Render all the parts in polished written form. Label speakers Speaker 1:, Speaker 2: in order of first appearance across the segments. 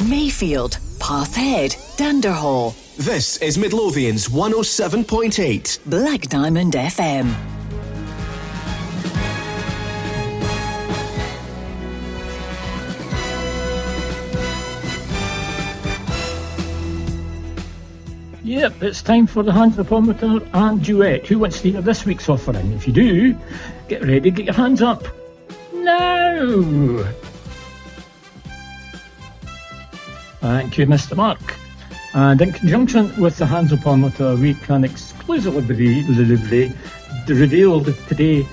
Speaker 1: Mayfield, Pathhead, Danderhall.
Speaker 2: This is Midlothian's 107.8
Speaker 1: Black Diamond FM.
Speaker 3: Yep, it's time for the Hands Thermometer and Duet. Who wants to hear this week's offering? If you do, get ready, get your hands up. Now! Thank you, Mr. Mark. And in conjunction with the Hands Thermometer, we can exclusively revealed today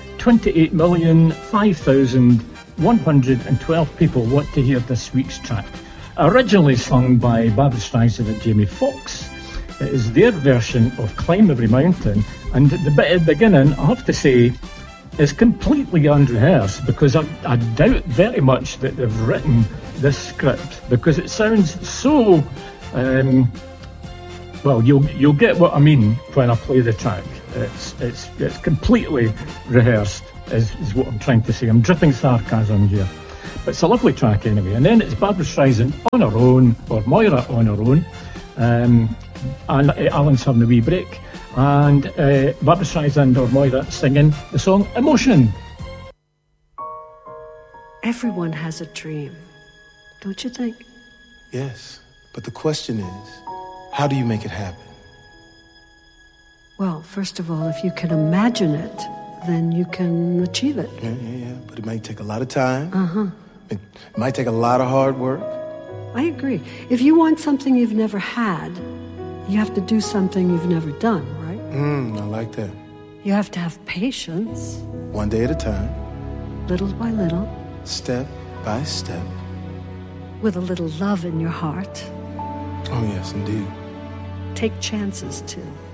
Speaker 3: 28,005,112 people want to hear this week's track. Originally sung by Barbra Streisand and Jamie Foxx, it is their version of Climb Every Mountain, and the bit at the beginning, I have to say, is completely unrehearsed, because I doubt very much that they've written this script, because it sounds so well, you'll get what I mean when I play the track. It's completely rehearsed is what I'm trying to say. I'm dripping sarcasm here, but it's a lovely track anyway. And then it's Barbra Streisand on her own, or Moira on her own, and Alan's having a wee break, and Barbra Streisand or Moira singing the song Emotion.
Speaker 4: Everyone has a dream, don't you think?
Speaker 5: Yes, but the question is, how do you make it happen?
Speaker 4: Well, first of all, if you can imagine it, then you can achieve it.
Speaker 5: Yeah, but it might take a lot of time.
Speaker 4: Uh-huh.
Speaker 5: It might take a lot of hard work.
Speaker 4: I agree. If you want something you've never had, you have to do something you've never done, right?
Speaker 5: I like that.
Speaker 4: You have to have patience.
Speaker 5: One day at a time.
Speaker 4: Little by little.
Speaker 5: Step by step.
Speaker 4: With a little love in your heart.
Speaker 5: Oh, yes, indeed.
Speaker 4: Take chances, too.